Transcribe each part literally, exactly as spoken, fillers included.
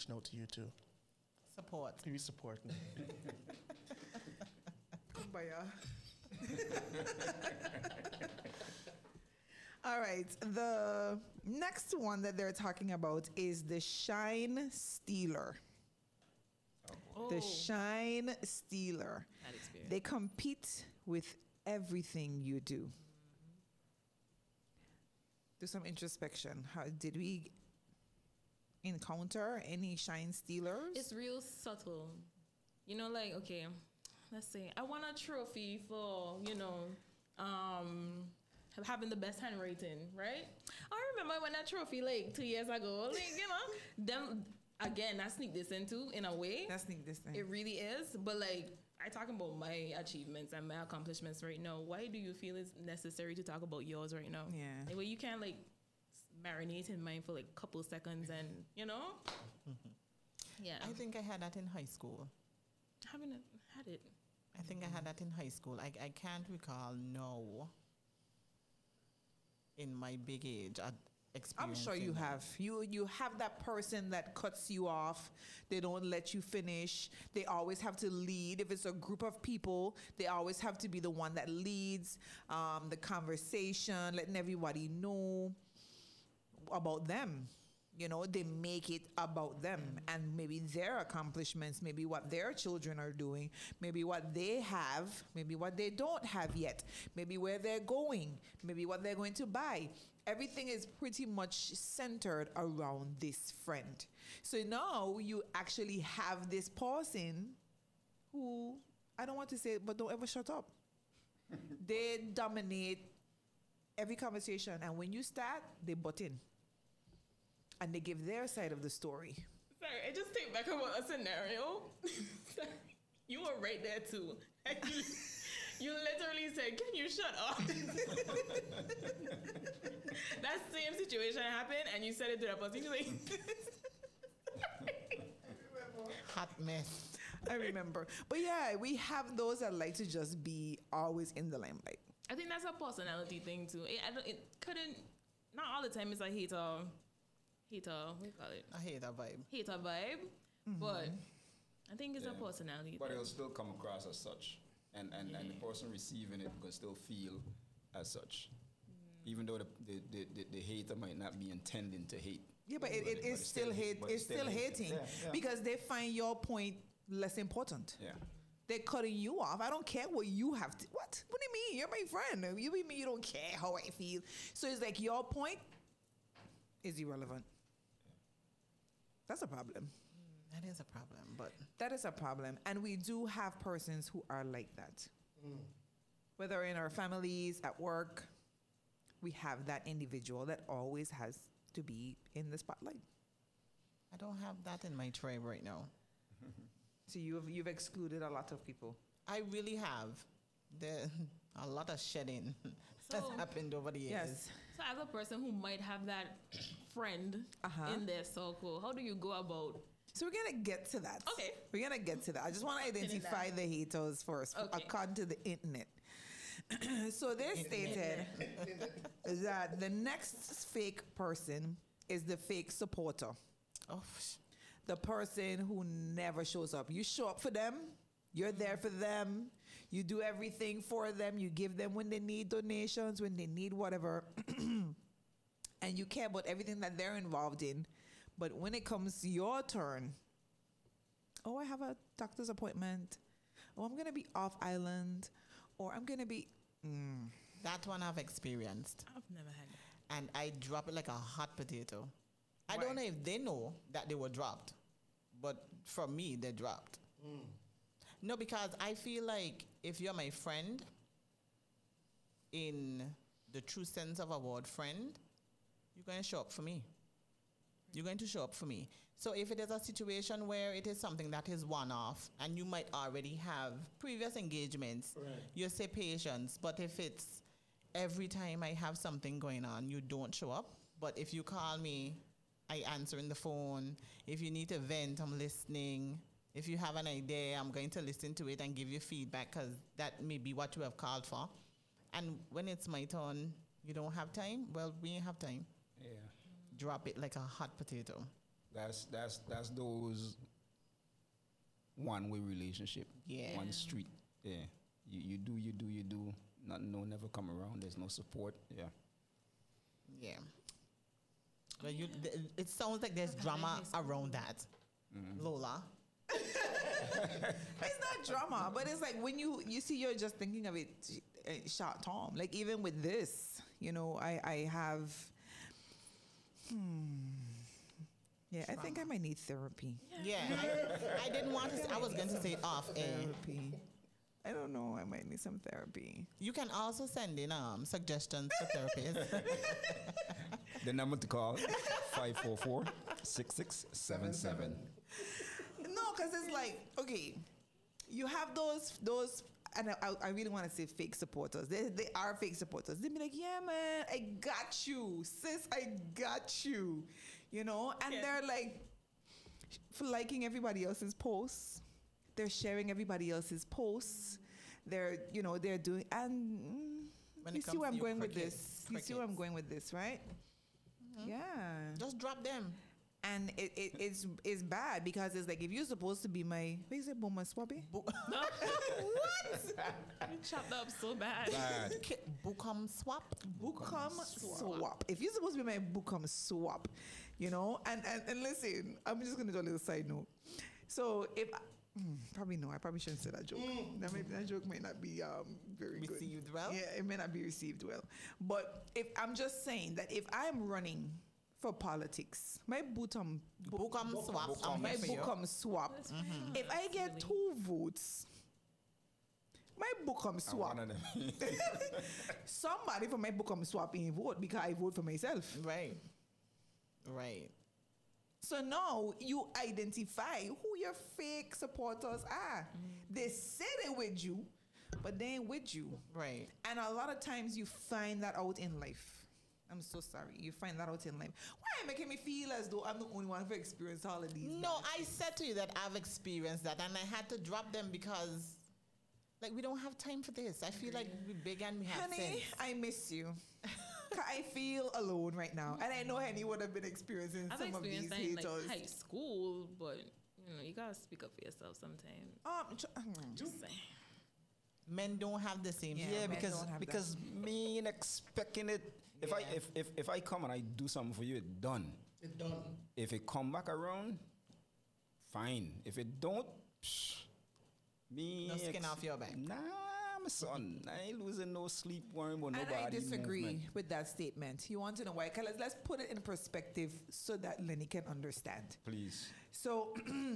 reaching out to you too. Support. You support me. Kumbaya. All right. The next one that they're talking about is the shine stealer. Oh. The shine stealer. That experience. They compete with everything you do. Do some introspection. How did we encounter any shine stealers? It's real subtle. You know, like, okay, let's say I want a trophy for, you know, um, having the best handwriting, right? I remember when that trophy, like, two years ago, like, you know, them, again, that sneak this into, in a way. That's neat this thing. It really is. But, like, I talking about my achievements and my accomplishments right now. Why do you feel it's necessary to talk about yours right now? Yeah. Like, well, you can't, like, marinate in mind for, like, a couple seconds and, you know? Yeah. I think I had that in high school. haven't had it. I think I had that in high school. I, I can't recall now in my big age. I'd I'm sure you have. You you have that person that cuts you off. They don't let you finish. They always have to lead. If it's a group of people, they always have to be the one that leads um, the conversation, letting everybody know about them. You know, they make it about them and maybe their accomplishments, maybe what their children are doing, maybe what they have, maybe what they don't have yet, maybe where they're going, maybe what they're going to buy. Everything is pretty much centered around this friend. So now you actually have this person who, I don't want to say it, but don't ever shut up. They dominate every conversation. And when you start, they butt in. And they give their side of the story. Sorry, I just think back about a scenario. You were right there too. And you, you literally said, "Can you shut up?" That same situation happened, and you said it to that person. You're like, hot mess. I remember. But yeah, we have those that like to just be always in the limelight. I think that's a personality thing too. It, I don't, it couldn't. Not all the time. It's a hater. Hater, what do you call it? I hate that vibe. Hater vibe, mm-hmm. But I think it's Yeah. a personality. But thing. it'll still come across as such, and and, Yeah. and the person receiving it can still feel as such, even though the the, the, the the hater might not be intending to hate. Yeah, but it, it but is it's still hate. but It's still hating Yeah, yeah. because they find your point less important. Yeah. They're cutting you off. I don't care what you have to. What? What do you mean? You're my friend. You mean you don't care how I feel? So it's like your point is irrelevant. That's a problem. That is a problem, but That is a problem. And we do have persons who are like that. Mm. Whether in our families, at work, we have that individual that always has to be in the spotlight. I don't have that in my tribe right now. So you've you've excluded a lot of people. I really have. There a lot of shedding So- that's happened over the years. Yes. So as a person who might have that friend Uh-huh. in their circle, how do you go about? So we're gonna get to that. Okay. We're gonna get to that. I just want to identify the haters first, Okay. according to the internet. So they stated that the next fake person is the fake supporter. Oh, sh- The person who never shows up. You show up for them. You're there for them. You do everything for them. You give them when they need donations, when they need whatever. And you care about everything that they're involved in. But when it comes to your turn, oh, I have a doctor's appointment. Oh, I'm going to be off island. Or I'm going to be... Mm. that one I've experienced. I've never had that. And I drop it like a hot potato. I Why? don't know if they know that they were dropped, but for me, they dropped. No, because I feel like if you're my friend, in the true sense of a word friend, you're going to show up for me. You're going to show up for me. So if it is a situation where it is something that is one-off and you might already have previous engagements, Right. you say patience. But if it's every time I have something going on, you don't show up. But if you call me, I answer in the phone. If you need to vent, I'm listening. If you have an idea, I'm going to listen to it and give you feedback because that may be what you have called for. And when it's my turn, you don't have time? Well, we have time. Yeah. Drop it like a hot potato. That's that's that's those one way relationship. Yeah. One street. Yeah. You you do you do you do. Nothing no never come around. There's no support. Yeah. Yeah. But you, th- it sounds like there's drama around that, Lola. It's not drama, but it's like when you you see, you're just thinking of it uh, short term. Like even with this, you know, I I have. Hmm. Yeah, I think I might need therapy. Yeah, I, I didn't want to. Say, I was going to say it off air. Therapy. I don't know. I might need some therapy. You can also send in um suggestions for therapists. The number to call five four four, six six seven seven. No, because it's like, okay, you have those those, and I, I really want to say fake supporters. They they are fake supporters. They be like, yeah, man, I got you, sis, I got you, you know, and Yeah. they're like, for liking everybody else's posts, they're sharing everybody else's posts, they're you know they're doing, and mm, When you it see comes where to I'm your going with crickets- this. You see where I'm crickets. going with this, right? Yeah. Just drop them. And it, it, it's it's bad because it's like if you're supposed to be my what is it, Boma Swabby? Bo- You chopped up so bad. Bad. Ki- Bookum swap. Bookum swap. If you're supposed to be my Bookum swap, you know, and, and and listen, I'm just gonna do a little side note. So if I, mm, probably no, I probably shouldn't say that joke. That, may, that joke may not be um very good. Received well? Yeah, it may not be received well. But if I'm just saying that if I'm running for politics, my bootum Bookum swap. Bookum. I'm my here for you. Bookum swap. That's really If I get really- two votes, my Bookum I'm swap. one of them. Somebody from my Bookum swap ain't vote because I vote for myself. Right. Right. So now you identify who your fake supporters are. They say they're with you, but they ain't with you. Right. And a lot of times you find that out in life. I'm so sorry. You find that out in life. Why are you making me feel as though I'm the only one who experienced all of these? No, I said to you that I've experienced that, and I had to drop them because, like, we don't have time for this. I feel like we're big and we have Honey, sense. I miss you. 'Cause I feel alone right now. And I know Henny would have been experiencing I've some of these experienced that in haters. like high school, but you know, you gotta speak up for yourself sometimes. um, tr- Just saying. Men don't have the same. Yeah, Yeah, men because don't have that. because me ain't expecting it. If I Yeah. if, if if I come and I do something for you, it's done. It's done. If it come back around, fine. If it don't, psh, me No skin off your back. Nah, my son, I ain't losing no sleep worrying about And nobody. I disagree movement. with that statement. You want to know why? 'Cause let's, let's put it in perspective so that Lenny can understand. Please. So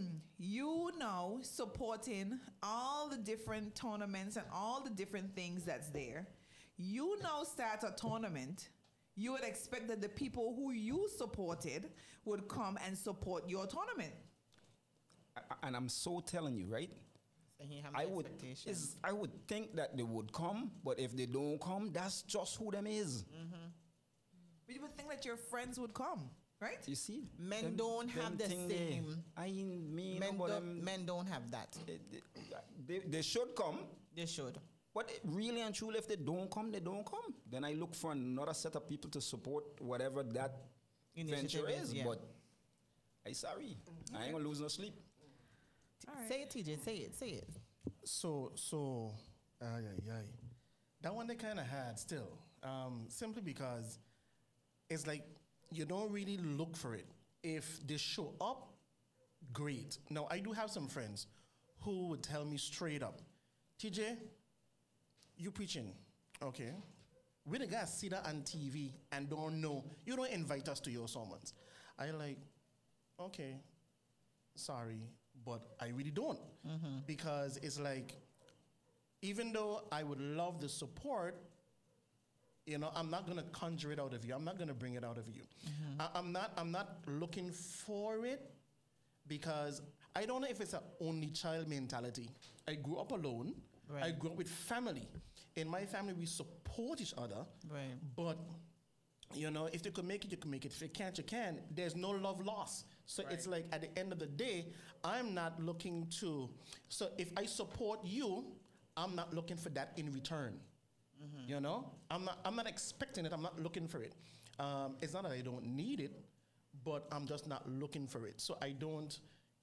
you now supporting all the different tournaments and all the different things that's there. You now start a tournament. You would expect that the people who you supported would come and support your tournament. I, I- and I'm so telling you, right? And he have I the would, expectations. is, I would think that they would come, but if they don't come, that's just who them is. But you would think that your friends would come, right? You see, Men Them- don't them have the thing there. same- I ain't mean Men about don't, them. men don't have that. They, they, they should come, They should. but really and truly, if they don't come, they don't come. Then I look for another set of people to support whatever that Initiative venture is, is. yeah. But I sorry, I ain't gonna lose no sleep. All right. Say it, T J. Say it. Say it. So, so, ay, ay, ay. That one they kind of had still, um, simply because it's like you don't really look for it. If they show up, great. Now, I do have some friends who would tell me straight up, T J, you preaching, okay? We the guys see that on T V and don't know. You don't invite us to your sermons. I like, okay, sorry, but I really don't. Because it's like, even though I would love the support, you know, I'm not gonna conjure it out of you. I'm not gonna bring it out of you. I, I'm not. I'm not looking for it because I don't know if it's an only child mentality. I grew up alone. I Right. grew up with family. In my family, we support each other. Right. But you know, if you can make it, you can make it. If you can't, you can. There's no love lost. So it's like at the end of the day, I'm not looking to. So if I support you, I'm not looking for that in return. You know, I'm not. I'm not expecting it. I'm not looking for it. Um, it's not that I don't need it, but I'm just not looking for it. So I don't